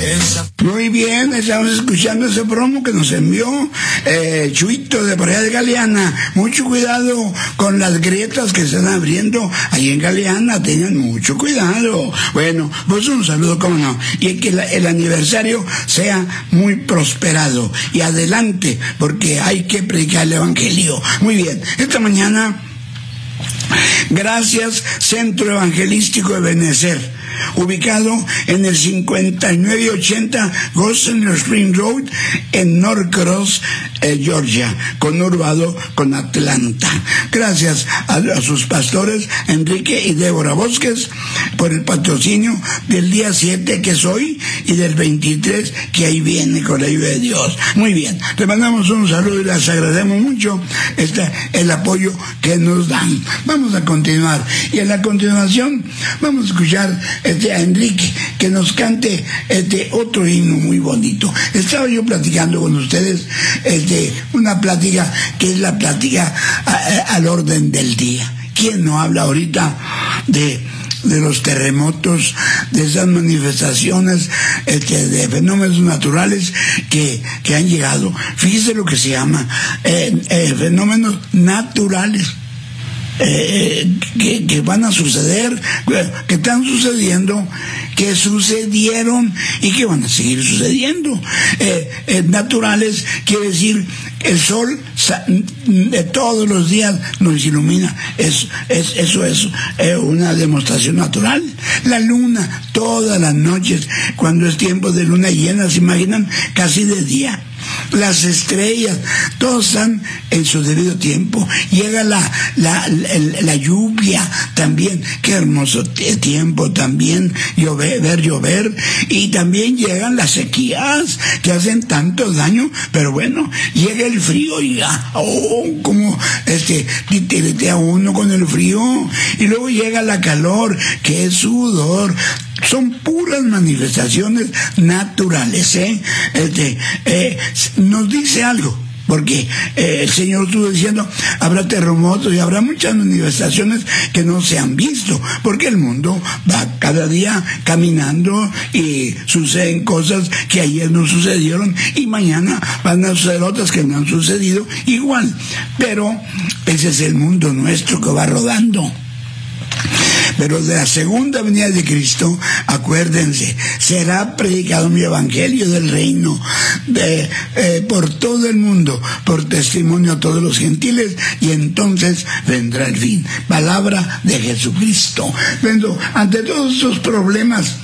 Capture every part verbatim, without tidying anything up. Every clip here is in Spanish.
Muy bien, estamos escuchando ese promo que nos envió eh, Chuito de por allá de Galeana. Mucho cuidado con las grietas que se están abriendo ahí en Galeana, tengan mucho cuidado. Bueno, pues un saludo, cómo no, y que la, el aniversario sea muy prosperado y adelante, porque hay que predicar el evangelio. Muy bien, esta mañana, gracias Centro Evangelístico de Benecer, ubicado en el cincuenta y nueve ochenta Gossamer Spring Road en Norcross, eh, Georgia, conurbado con Atlanta. Gracias a, a sus pastores Enrique y Débora Bosques por el patrocinio del día siete, que es hoy, y del veintitrés, que ahí viene con la ayuda de Dios. Muy bien, le mandamos un saludo y les agradecemos mucho este, el apoyo que nos dan. Vamos a continuar, y en la continuación vamos a escuchar este, a Enrique, que nos cante este otro himno muy bonito. Estaba yo platicando con ustedes este, una plática que es la plática a, a, al orden del día. ¿Quién no habla ahorita de de los terremotos, de esas manifestaciones este, de fenómenos naturales que, que han llegado? Fíjese lo que se llama eh, eh, fenómenos naturales. Eh, que, que van a suceder, que están sucediendo, que sucedieron y que van a seguir sucediendo. Eh, eh, naturales quiere decir el sol de todos los días nos ilumina. Es, es, eso es eh, una demostración natural. La luna todas las noches, cuando es tiempo de luna llena, se imaginan casi de día. Las estrellas, todos están en su debido tiempo. Llega la, la, la, la lluvia también, qué hermoso tiempo también, llover, ver llover, y también llegan las sequías que hacen tanto daño, pero bueno, llega el frío y ah, oh, como este, tiritea uno con el frío, y luego llega la calor, que es sudor. Son puras manifestaciones naturales, ¿eh? Este, eh, nos dice algo, porque eh, el Señor estuvo diciendo, habrá terremotos y habrá muchas manifestaciones que no se han visto, porque el mundo va cada día caminando y suceden cosas que ayer no sucedieron y mañana van a suceder otras que no han sucedido igual. Pero ese es el mundo nuestro que va rodando. Pero de la segunda venida de Cristo, acuérdense, será predicado mi evangelio del reino de, eh, por todo el mundo, por testimonio a todos los gentiles, y entonces vendrá el fin. Palabra de Jesucristo. Vendo, ante todos estos problemas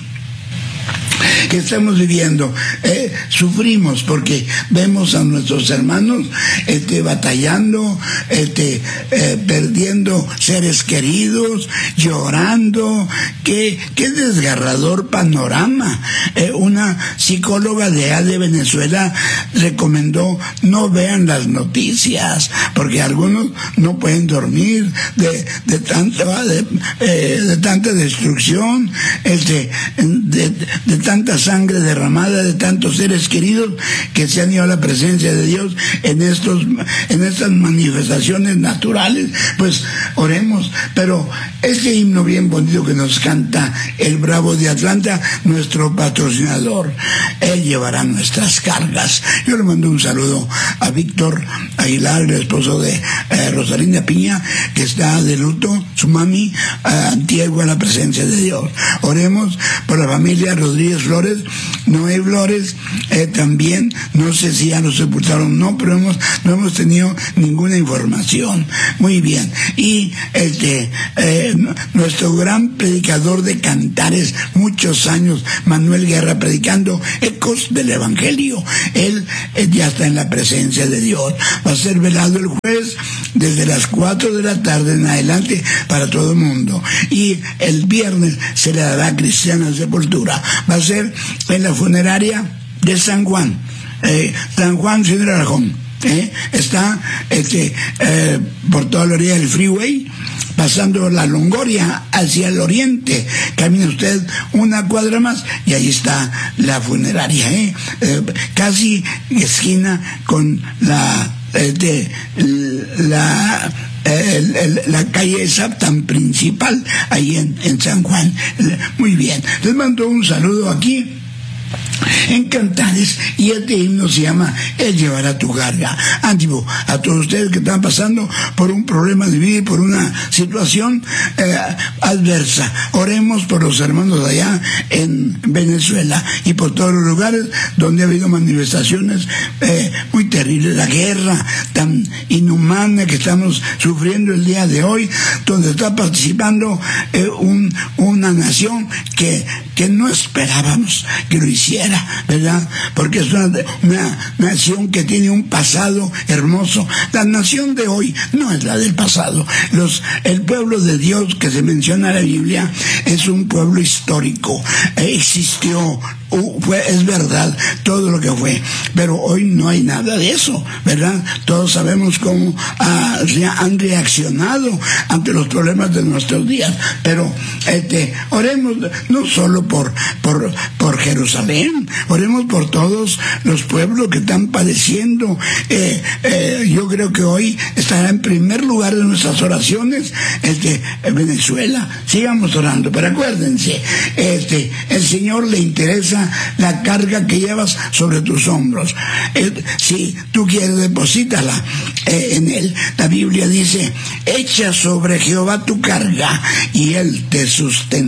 que estamos viviendo, eh, sufrimos porque vemos a nuestros hermanos este, batallando, este, eh, perdiendo seres queridos, llorando. Qué, qué desgarrador panorama. Eh, una psicóloga de allá de Venezuela recomendó no vean las noticias, porque algunos no pueden dormir de, de tanta de, eh, de tanta destrucción, este, de, de tanta sangre derramada, de tantos seres queridos que se han ido a la presencia de Dios en estos en estas manifestaciones naturales. Pues oremos. Pero este himno bien bonito que nos canta el Bravo de Atlanta, nuestro patrocinador, él llevará nuestras cargas. Yo le mando un saludo a Víctor Aguilar, el esposo de eh, Rosalinda Piña, que está de luto, su mami, eh, antigua a la presencia de Dios. Oremos por la familia Rodríguez Flores, Noé Flores, eh, también, no sé si ya lo sepultaron o no, pero hemos, no hemos tenido ninguna información. Muy bien. Y este eh, nuestro gran predicador de cantares, muchos años, Manuel Guerra, predicando ecos del Evangelio. Él eh, ya está en la presencia de Dios. Va a ser velado el jueves desde las cuatro de la tarde en adelante para todo el mundo. Y el viernes se le dará cristiana sepultura. Va a ser en la funeraria de San Juan, eh, San Juan Funeral Home. Eh, está este, eh, por toda la orilla del freeway, pasando la Longoria hacia el oriente. Camina usted una cuadra más y ahí está la funeraria, eh, eh, casi esquina con la eh, de, la El, el, la calle esa tan principal ahí en, en San Juan. Muy bien, les mando un saludo aquí en Cantares, y este himno se llama Él llevará tu carga. Ánimo a todos ustedes que están pasando por un problema de vida y por una situación eh, adversa. Oremos por los hermanos allá en Venezuela y por todos los lugares donde ha habido manifestaciones eh, muy terribles, la guerra tan inhumana que estamos sufriendo el día de hoy, donde está participando eh, un, una nación que, que no esperábamos que lo hiciera, ¿verdad? Porque es una, una nación que tiene un pasado hermoso. La nación de hoy no es la del pasado. Los, el pueblo de Dios que se menciona en la Biblia es un pueblo histórico. Eh, existió, uh, fue, es verdad, todo lo que fue. Pero hoy no hay nada de eso, ¿verdad? Todos sabemos cómo ah, han reaccionado ante los problemas de nuestros días. Pero este, oremos no solo por, por, por Jerusalén, oremos por todos los pueblos que están padeciendo. Eh, eh, yo creo que hoy estará en primer lugar de nuestras oraciones este, Venezuela. Sigamos orando, pero acuérdense, este, el Señor le interesa la carga que llevas sobre tus hombros. Eh, si tú quieres, deposítala eh, en Él. La Biblia dice: echa sobre Jehová tu carga y Él te sustentará.